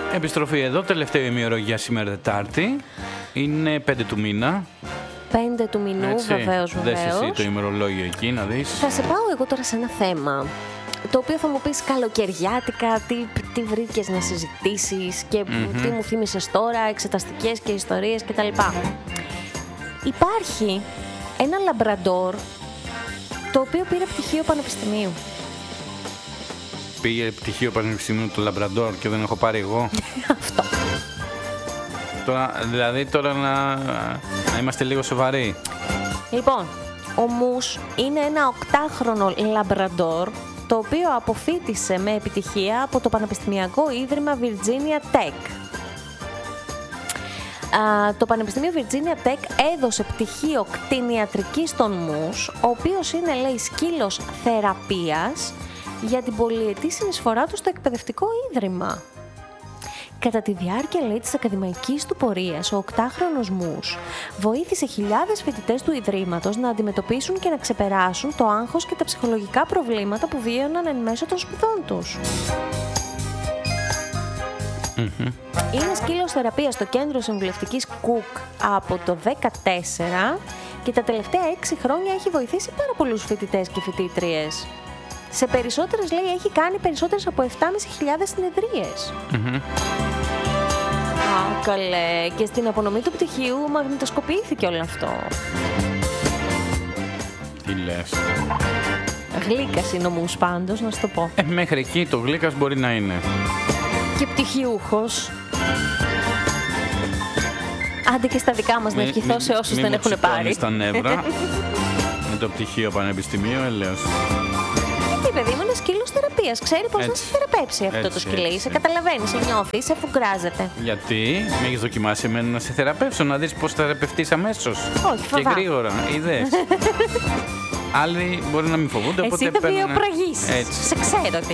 Επιστροφή εδώ, τελευταίο ημερολογία σήμερα Τετάρτη. Είναι 5 του μήνα. 5 του μηνού, βεβαίως. Δες εσύ το ημερολόγιο εκεί να δεις. Θα σε πάω εγώ τώρα σε ένα θέμα, το οποίο θα μου πεις καλοκαιριάτικα, τι βρήκες να συζητήσεις και τι μου θύμισες τώρα, εξεταστικές και ιστορίες κτλ. Υπάρχει ένα λαμπραντόρ το οποίο πήρε πτυχίο πανεπιστημίου. Πήγε πτυχίο πανεπιστημίου το λαμπραντόρ και δεν έχω πάρει εγώ. Αυτό. Τώρα να είμαστε λίγο σοβαροί. Λοιπόν, ο Μους είναι ένα 8χρονο λαμπραντόρ, το οποίο αποφοίτησε με επιτυχία από το Πανεπιστημιακό Ίδρυμα Virginia Tech. Το Πανεπιστήμιο Virginia Tech έδωσε πτυχίο κτηνιατρικής στον Μους, ο οποίος είναι, λέει, σκύλος θεραπείας για την πολυετή συνεισφορά του στο εκπαιδευτικό ίδρυμα. Κατά τη διάρκεια, λέει, της ακαδημαϊκής του πορείας, ο 8χρονος Μους βοήθησε χιλιάδες φοιτητές του Ιδρύματος να αντιμετωπίσουν και να ξεπεράσουν το άγχος και τα ψυχολογικά προβλήματα που βίωναν εν μέσω των σπουδών τους. Είναι σκύλος θεραπείας στο κέντρο συμβουλευτικής Cook από το 2014 και τα τελευταία 6 χρόνια έχει βοηθήσει πάρα πολλούς φοιτητές και φοιτήτριες. Σε περισσότερες, λέει, έχει κάνει περισσότερες από 7.500 συνεδρίες. Καλέ. Και στην απονομή του πτυχίου μαγνητοσκοπήθηκε όλο αυτό. Τι λες. Γλύκας είναι ο Μους πάντως, να σου το πω. Μέχρι εκεί το γλύκας μπορεί να είναι. Και πτυχιούχος. Άντε και στα δικά μας να ευχηθώ σε όσους δεν έχουν πάρει. Στα νεύρα. Με το πτυχίο πανεπιστημίου, έλεος. Τι παιδί μου, είναι σκύλος θεραπείας. Ξέρει πώς να σε θεραπεύσει αυτό το σκυλί. Σε καταλαβαίνει, σε νιώθει, σε φουγκράζεται. Γιατί με έχεις δοκιμάσει εμένα να σε θεραπεύσω, να δεις πώς θεραπευτείς αμέσως. Όχι, φοβάμαι. Και γρήγορα, είδες. Άλλοι μπορεί να μην φοβούνται, οπότε εσύ θα βιοπραγείς. Σε ξέρω.